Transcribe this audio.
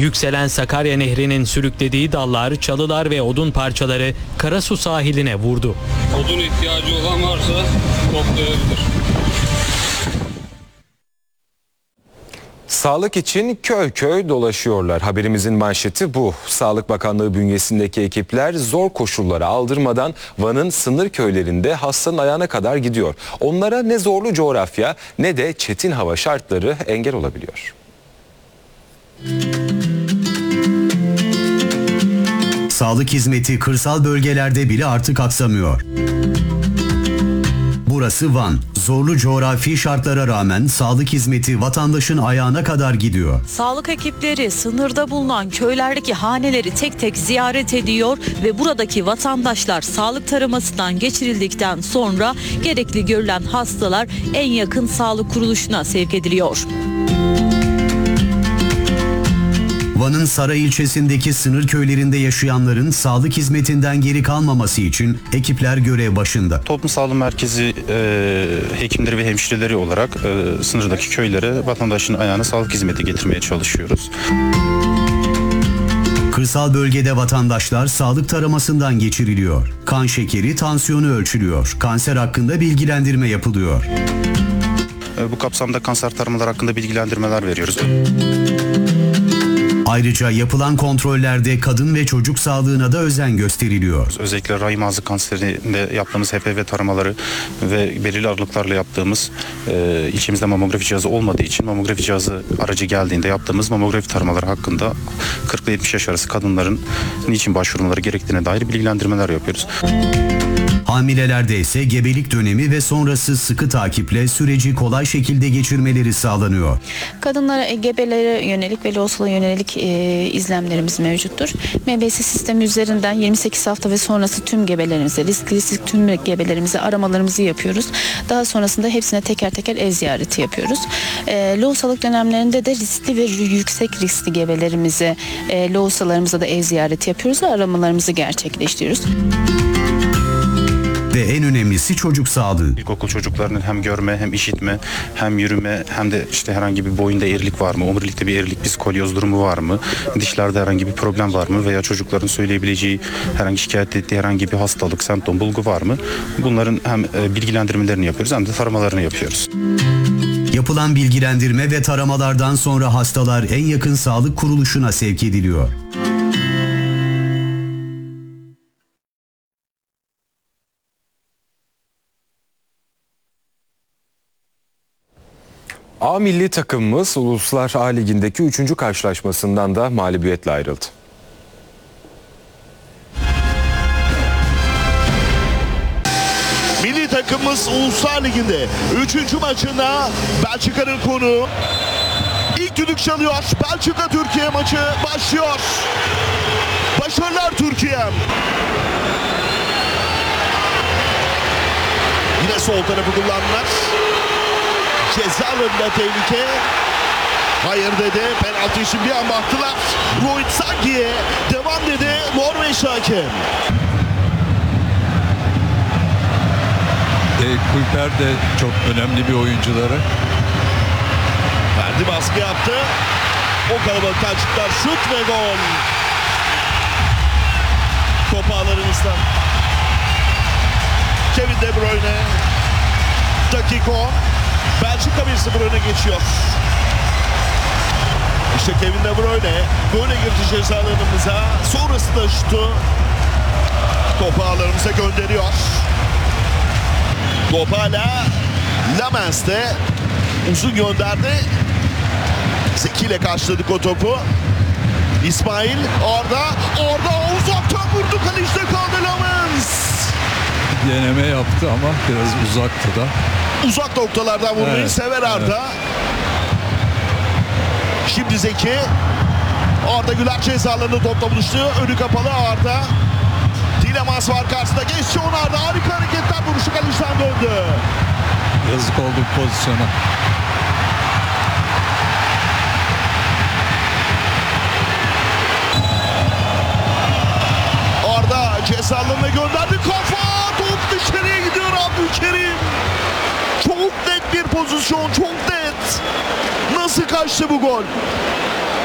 Yükselen Sakarya Nehri'nin sürüklediği dallar, çalılar ve odun parçaları Karasu sahiline vurdu. Odun ihtiyacı olan varsa toplayabilir. Sağlık için köy köy dolaşıyorlar. Haberimizin manşeti bu. Sağlık Bakanlığı bünyesindeki ekipler zor koşullara aldırmadan Van'ın sınır köylerinde hastanın ayağına kadar gidiyor. Onlara ne zorlu coğrafya ne de çetin hava şartları engel olabiliyor. Sağlık hizmeti kırsal bölgelerde bile artık aksamıyor. Burası Van. Zorlu coğrafi şartlara rağmen sağlık hizmeti vatandaşın ayağına kadar gidiyor. Sağlık ekipleri sınırda bulunan köylerdeki haneleri tek tek ziyaret ediyor ve buradaki vatandaşlar sağlık taramasından geçirildikten sonra gerekli görülen hastalar en yakın sağlık kuruluşuna sevk ediliyor. Van'ın Saray ilçesindeki sınır köylerinde yaşayanların sağlık hizmetinden geri kalmaması için ekipler görev başında. Toplum Sağlığı Merkezi hekimleri ve hemşireleri olarak sınırdaki köylere vatandaşın ayağına sağlık hizmeti getirmeye çalışıyoruz. Kırsal bölgede vatandaşlar sağlık taramasından geçiriliyor. Kan şekeri, tansiyonu ölçülüyor. Kanser hakkında bilgilendirme yapılıyor. Bu kapsamda kanser taramalar hakkında bilgilendirmeler veriyoruz. Ayrıca yapılan kontrollerde kadın ve çocuk sağlığına da özen gösteriliyor. Özellikle rahim ağzı kanserinde yaptığımız HPV taramaları ve belirli aralıklarla yaptığımız ilçemizde mamografi cihazı olmadığı için mamografi cihazı aracı geldiğinde yaptığımız mamografi taramaları hakkında 40 ile 70 yaş arası kadınların niçin başvurmaları gerektiğine dair bilgilendirmeler yapıyoruz. Hamilelerde ise gebelik dönemi ve sonrası sıkı takiple süreci kolay şekilde geçirmeleri sağlanıyor. Kadınlara, gebelere yönelik ve loğusala yönelik izlemlerimiz mevcuttur. MBS sistemi üzerinden 28 hafta ve sonrası tüm gebelerimize, riskli tüm gebelerimize aramalarımızı yapıyoruz. Daha sonrasında hepsine teker teker ev ziyareti yapıyoruz. Loğusalık dönemlerinde de riskli ve yüksek riskli gebelerimize, loğusalarımıza da ev ziyareti yapıyoruz ve aramalarımızı gerçekleştiriyoruz. Ve en önemlisi çocuk sağlığı. İlkokul çocuklarının hem görme, hem işitme, hem yürüme, hem de işte herhangi bir boyunda eğrilik var mı, omurilikte bir eğrilik, psikolyoz durumu var mı, dişlerde herhangi bir problem var mı veya çocukların söyleyebileceği herhangi şikayet ettiği herhangi bir hastalık, semptom, bulgu var mı? Bunların hem bilgilendirmelerini yapıyoruz hem de taramalarını yapıyoruz. Yapılan bilgilendirme ve taramalardan sonra hastalar en yakın sağlık kuruluşuna sevk ediliyor. A milli takımımız Uluslar A Ligi'ndeki 3. karşılaşmasından da mağlubiyetle ayrıldı. Milli takımımız Uluslar Ligi'nde 3. maçında Belçika'nın konuğu. İlk düdük çalıyor. Belçika-Türkiye maçı başlıyor. Başarılar Türkiye'm. Yine sol tarafı kullandılar. Ceza alanında tehlike. Hayır dedi. Penaltı için bir an baktılar. Rohit Sagi'ye devam dedi Norveç hakem. Kulper de çok önemli bir oyuncuları. Verdi, baskı yaptı. O kalabalıktan çıktılar. Şut ve gol. Top ağlarımızdan. Kevin De Bruyne. Dakika 10. Belçika 1-0 öne geçiyor. İşte Kevin De Bruyne böyle girdi ceza alanımıza. Sonrasında şutu topu ağlarımıza gönderiyor. Top hala Lamens'te. Uzun gönderdi. Zeki ile karşıladık o topu. İsmail orada uzaktan vurdu, kalecide kaldı Lamens. Deneme yaptı ama biraz uzaktı da. Uzak noktalardan vurmayı sever Arda. Evet. Şimdi Zeki. Arda Güler ceza alanında topla buluştu. Önü kapalı Arda. Tilemans var karşısında. Geçti onu Arda. Harika hareketler, vuruşu kaleciden döndü. Yazık oldu pozisyona. Arda ceza alanına gönderdi. Kafa! Top dışarıya gidiyor Abdülkerim. Çok net bir pozisyon. Çok net. Nasıl kaçtı bu gol?